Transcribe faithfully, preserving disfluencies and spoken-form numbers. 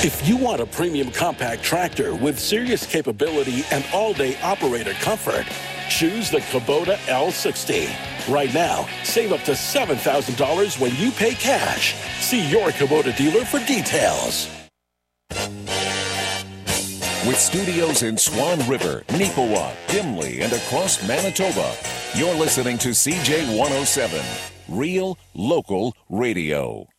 If you want a premium compact tractor with serious capability and all-day operator comfort, choose the Kubota L sixty. Right now, save up to seven thousand dollars when you pay cash. See your Kubota dealer for details. With studios in Swan River, Neepawa, Dimley, and across Manitoba, you're listening to C J one oh seven, Real Local Radio.